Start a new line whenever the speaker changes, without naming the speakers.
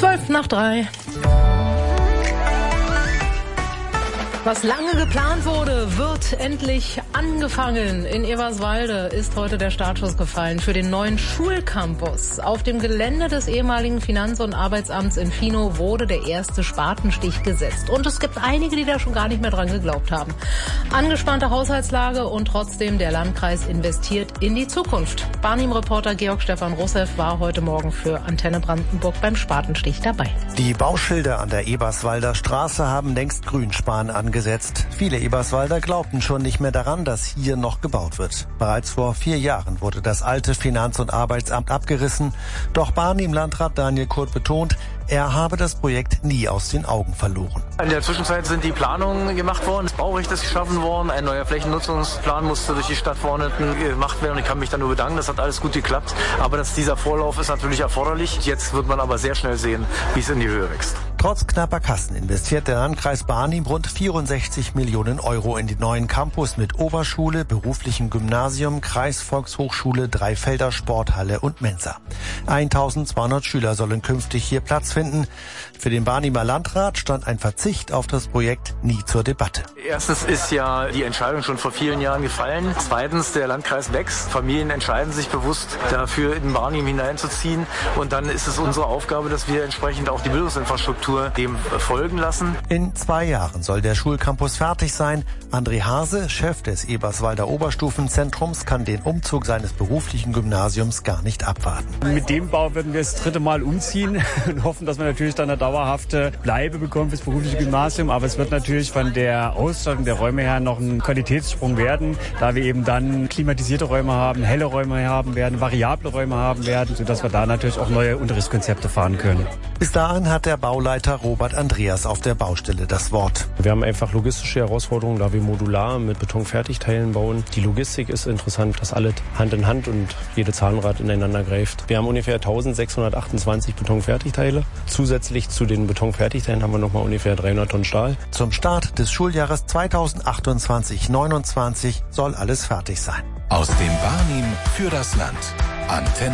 2:12. Was lange geplant wurde, wird endlich angefangen. In Eberswalde ist heute der Startschuss gefallen für den neuen Schulcampus. Auf dem Gelände des ehemaligen Finanz- und Arbeitsamts in Finow wurde der erste Spatenstich gesetzt. Und es gibt einige, die da schon gar nicht mehr dran geglaubt haben. Angespannte Haushaltslage und trotzdem der Landkreis investiert in die Zukunft. Barnim-Reporter Georg Stefan Russeff war heute Morgen für Antenne Brandenburg beim Spatenstich dabei.
Die Bauschilder an der Eberswalder Straße haben längst Grünspan angesetzt. Viele Eberswalder glaubten schon nicht mehr daran, dass hier noch gebaut wird. Bereits vor 4 Jahren wurde das alte Finanz- und Arbeitsamt abgerissen. Doch Barnim-Landrat Daniel Kurt betont, er habe das Projekt nie aus den Augen verloren.
In der Zwischenzeit sind die Planungen gemacht worden, das Baurecht ist geschaffen worden, ein neuer Flächennutzungsplan musste durch die Stadtverordneten gemacht werden und ich kann mich da nur bedanken, das hat alles gut geklappt. Aber dieser Vorlauf ist natürlich erforderlich. Jetzt wird man aber sehr schnell sehen, wie es in die Höhe wächst.
Trotz knapper Kassen investiert der Landkreis Barnim rund 64 Millionen Euro in den neuen Campus mit Oberschule, beruflichem Gymnasium, Kreisvolkshochschule, Dreifelder Sporthalle und Mensa. 1200 Schüler sollen künftig hier Platz finden. Für den Barnimer Landrat stand ein Verzicht auf das Projekt nie zur Debatte.
Erstens ist ja die Entscheidung schon vor vielen Jahren gefallen. Zweitens, der Landkreis wächst. Familien entscheiden sich bewusst dafür, in Barnim hineinzuziehen. Und dann ist es unsere Aufgabe, dass wir entsprechend auch die Bildungsinfrastruktur dem folgen lassen.
In 2 Jahren soll der Schulcampus fertig sein. André Hase, Chef des Eberswalder Oberstufenzentrums, kann den Umzug seines beruflichen Gymnasiums gar nicht abwarten.
Mit dem Bau werden wir das 3. Mal umziehen und hoffen, dass wir natürlich dann eine dauerhafte Bleibe bekommen fürs berufliche Gymnasium. Aber es wird natürlich von der Ausstattung der Räume her noch ein Qualitätssprung werden, da wir eben dann klimatisierte Räume haben, helle Räume haben werden, variable Räume haben werden, sodass wir da natürlich auch neue Unterrichtskonzepte fahren können.
Bis dahin hat der Bauleiter Robert Andreas auf der Baustelle das Wort.
Wir haben einfach logistische Herausforderungen, da wir modular mit Betonfertigteilen bauen. Die Logistik ist interessant, dass alles Hand in Hand und jede Zahnrad ineinander greift. Wir haben ungefähr 1628 Betonfertigteile. Zusätzlich zu den Betonfertigteilen haben wir nochmal ungefähr 300 Tonnen Stahl.
Zum Start des Schuljahres 2028/29 soll alles fertig sein.
Aus dem Barnim für das Land. Antenne